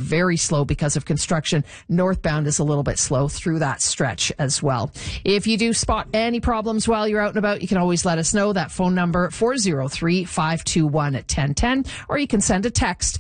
very slow because of construction. Northbound is a little bit slow through that stretch as well. If you do spot any problems while you're out and about, you can always let us know. That phone number, 403-521-1010, or you can send a text,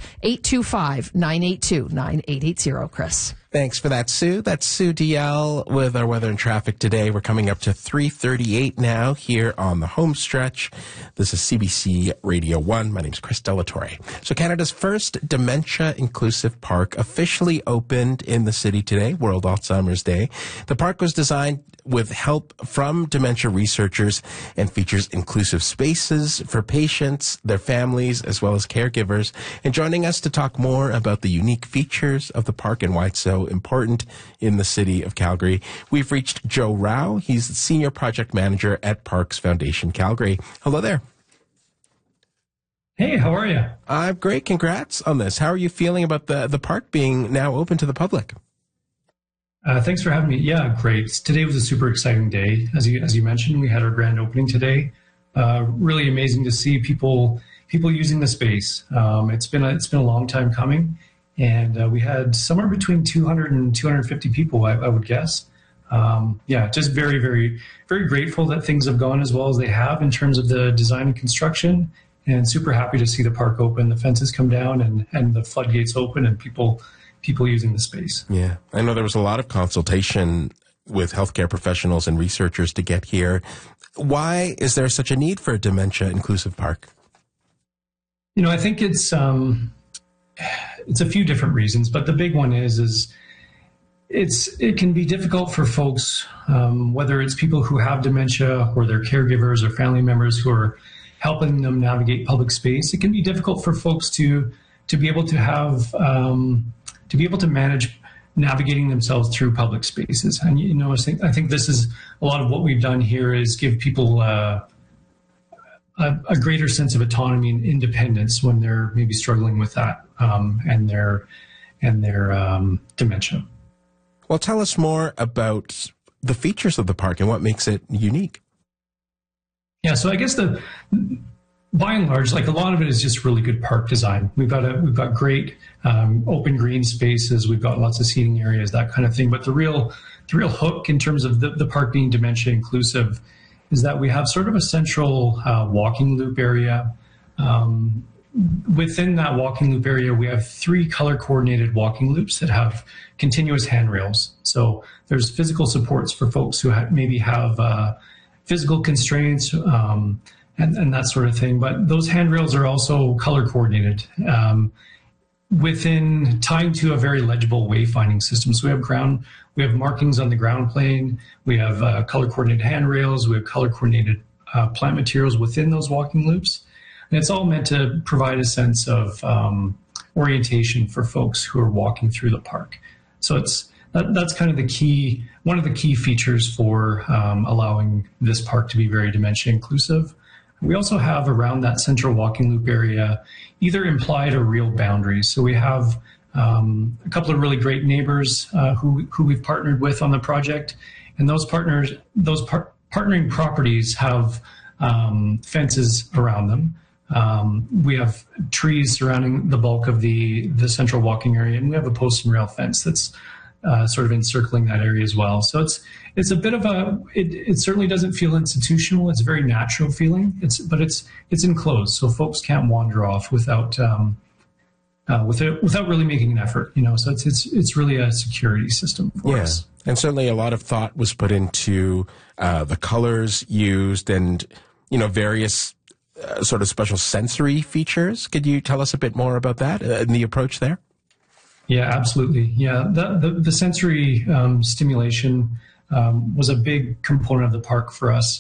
825-982-9880, Chris. Thanks for that, Sue. That's Sue DL with our weather and traffic today. We're coming up to 3:38 now here on the home stretch. This is CBC Radio 1. My name's Chris Delatorre. So Canada's first dementia-inclusive park officially opened in the city today, World Alzheimer's Day. The park was designed with help from dementia researchers and features inclusive spaces for patients, their families, as well as caregivers. And joining us to talk more about the unique features of the park and why it's so important in the city of Calgary, we've reached Joe Rao. He's the Senior Project Manager at Parks Foundation Calgary. Hello there. Hey, how are you? I'm great. Congrats on this. How are you feeling about the park being now open to the public? Thanks for having me. Yeah, great. Today was a super exciting day. As you mentioned, we had our grand opening today. Really amazing to see people using the space. It's been a long time coming, and we had somewhere between 200 and 250 people, I would guess. Just very, very, very grateful that things have gone as well as they have in terms of the design and construction, and super happy to see the park open, the fences come down, and the floodgates open, and people using the space. Yeah. I know there was a lot of consultation with healthcare professionals and researchers to get here. Why is there such a need for a dementia-inclusive park? I think it's a few different reasons, but the big one is it can be difficult for folks, whether it's people who have dementia or their caregivers or family members who are helping them navigate public space. It can be difficult for folks to be able to have to be able to manage navigating themselves through public spaces. And, I think this is a lot of what we've done here is give people a greater sense of autonomy and independence when they're maybe struggling with that and their dementia. Well, tell us more about the features of the park and what makes it unique. Yeah, so I guess by and large, like a lot of it is just really good park design. We've got great open green spaces. We've got lots of seating areas, that kind of thing. But the real hook in terms of the park being dementia inclusive is that we have sort of a central walking loop area. Within that walking loop area, we have 3 color coordinated walking loops that have continuous handrails. So there's physical supports for folks who maybe have physical constraints, and that sort of thing. But those handrails are also color coordinated within tying to a very legible wayfinding system. So we have markings on the ground plane. We have color coordinated handrails. We have color coordinated plant materials within those walking loops. And it's all meant to provide a sense of orientation for folks who are walking through the park. So that's kind of one of the key features for allowing this park to be very dementia inclusive. We also have around that central walking loop area either implied or real boundaries. So we have a couple of really great neighbors who we've partnered with on the project, and those partnering properties have fences around them. We have trees surrounding the bulk of the central walking area, and we have a post and rail fence that's sort of encircling that area as well. So it's a bit of it certainly doesn't feel institutional. It's a very natural feeling. But it's enclosed, so folks can't wander off without really making an effort. So it's really a security system for us. And certainly a lot of thought was put into the colors used and various sort of special sensory features. Could you tell us a bit more about that and the approach there? Yeah, absolutely. Yeah, the sensory stimulation was a big component of the park for us.